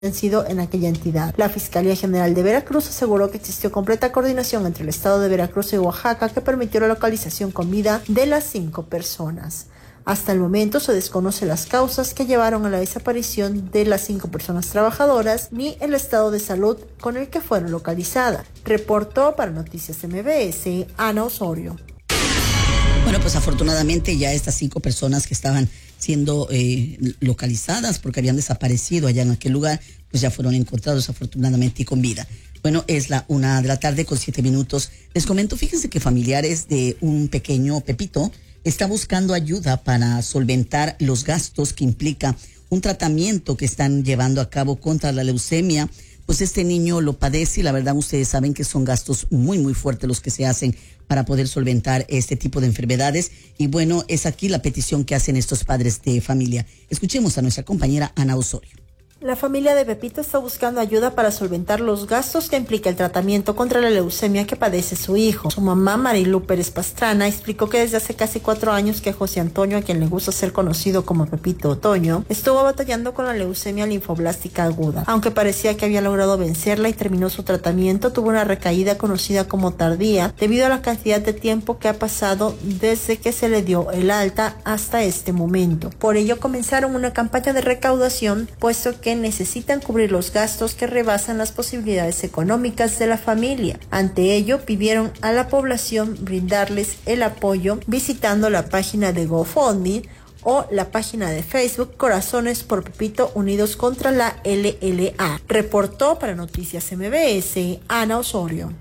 sido en aquella entidad. La Fiscalía General de Veracruz aseguró que existió completa coordinación entre el estado de Veracruz y Oaxaca que permitió la localización con vida de las 5 personas. Hasta el momento se desconocen las causas que llevaron a la desaparición de las 5 personas trabajadoras ni el estado de salud con el que fueron localizadas. Reportó para Noticias MBS, Ana Osorio. Bueno, pues afortunadamente ya estas 5 personas que estaban siendo localizadas porque habían desaparecido allá en aquel lugar, pues ya fueron encontrados afortunadamente y con vida. Bueno, es la 1:07 p.m. Les comento, fíjense que familiares de un pequeño Pepito está buscando ayuda para solventar los gastos que implica un tratamiento que están llevando a cabo contra la leucemia. Pues este niño lo padece y la verdad ustedes saben que son gastos muy muy fuertes los que se hacen para poder solventar este tipo de enfermedades. Y bueno, es aquí la petición que hacen estos padres de familia. Escuchemos a nuestra compañera Ana Osorio. La familia de Pepito está buscando ayuda para solventar los gastos que implica el tratamiento contra la leucemia que padece su hijo. Su mamá, Marilu Pérez Pastrana, explicó que desde hace casi 4 años que José Antonio, a quien le gusta ser conocido como Pepito Otoño, estuvo batallando con la leucemia linfoblástica aguda. Aunque parecía que había logrado vencerla y terminó su tratamiento, tuvo una recaída conocida como tardía debido a la cantidad de tiempo que ha pasado desde que se le dio el alta hasta este momento. Por ello comenzaron una campaña de recaudación, puesto que necesitan cubrir los gastos que rebasan las posibilidades económicas de la familia. Ante ello, pidieron a la población brindarles el apoyo visitando la página de GoFundMe o la página de Facebook Corazones por Pepito Unidos contra la LLA. Reportó para Noticias MBS, Ana Osorio.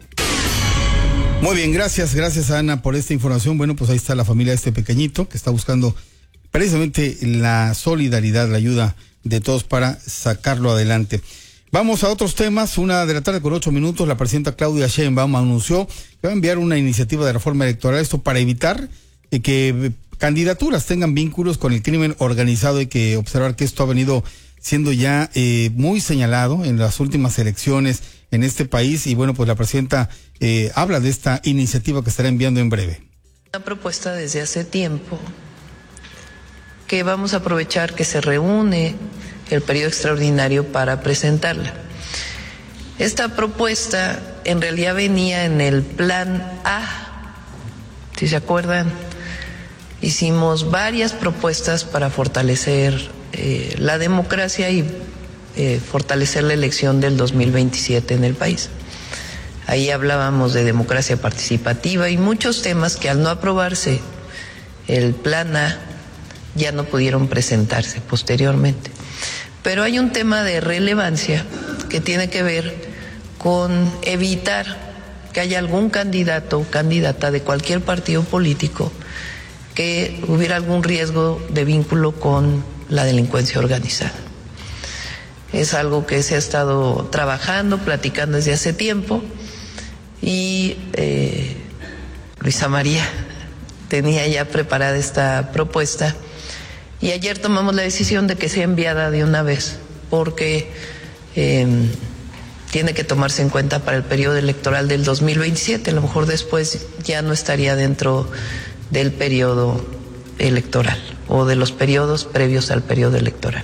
Muy bien, gracias Ana por esta información. Bueno, pues ahí está la familia de este pequeñito que está buscando precisamente la solidaridad, la ayuda de todos para sacarlo adelante. Vamos a otros temas. 1:08 p.m. La presidenta Claudia Sheinbaum anunció que va a enviar una iniciativa de reforma electoral, esto para evitar que candidaturas tengan vínculos con el crimen organizado. Hay que observar que esto ha venido siendo ya muy señalado en las últimas elecciones en este país y bueno, pues la presidenta habla de esta iniciativa que estará enviando en breve. Una propuesta desde hace tiempo que vamos a aprovechar que se reúne el periodo extraordinario para presentarla. Esta propuesta en realidad venía en el plan A, si se acuerdan, hicimos varias propuestas para fortalecer la democracia y fortalecer la elección del 2027 en el país. Ahí hablábamos de democracia participativa y muchos temas que al no aprobarse el plan A ya no pudieron presentarse posteriormente. Pero hay un tema de relevancia que tiene que ver con evitar que haya algún candidato o candidata de cualquier partido político que hubiera algún riesgo de vínculo con la delincuencia organizada. Es algo que se ha estado trabajando, platicando desde hace tiempo y Luisa María tenía ya preparada esta propuesta. Y ayer tomamos la decisión de que sea enviada de una vez, porque tiene que tomarse en cuenta para el periodo electoral del 2027. A lo mejor después ya no estaría dentro del periodo electoral o de los periodos previos al periodo electoral.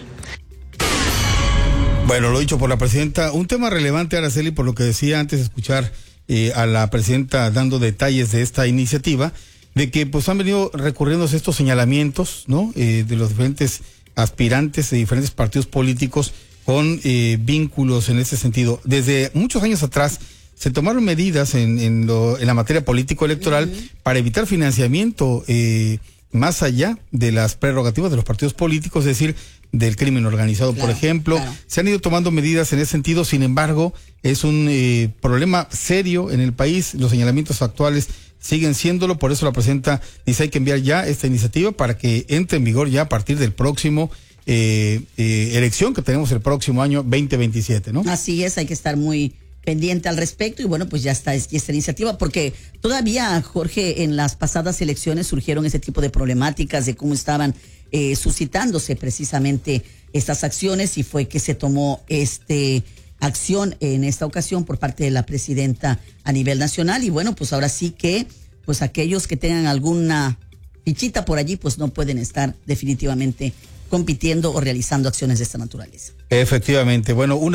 Bueno, lo dicho por la presidenta, un tema relevante, Araceli, por lo que decía antes de escuchar a la presidenta dando detalles de esta iniciativa, de que pues han venido recurriéndose estos señalamientos, ¿no? De los diferentes aspirantes de diferentes partidos políticos con vínculos en ese sentido. Desde muchos años atrás se tomaron medidas en la materia político-electoral para evitar financiamiento más allá de las prerrogativas de los partidos políticos, es decir, del crimen organizado, claro, por ejemplo. Claro. Se han ido tomando medidas en ese sentido, sin embargo, es un problema serio en el país. Los señalamientos actuales siguen siéndolo, por eso la presidenta dice hay que enviar ya esta iniciativa para que entre en vigor ya a partir del próximo elección que tenemos el próximo año 2027, ¿no? Así es, hay que estar muy pendiente al respecto y bueno, pues ya está esta iniciativa, porque todavía, Jorge, en las pasadas elecciones surgieron ese tipo de problemáticas de cómo estaban suscitándose precisamente estas acciones y fue que se tomó acción en esta ocasión por parte de la presidenta a nivel nacional y bueno, pues ahora sí que pues aquellos que tengan alguna fichita por allí pues no pueden estar definitivamente compitiendo o realizando acciones de esta naturaleza. Efectivamente. Bueno,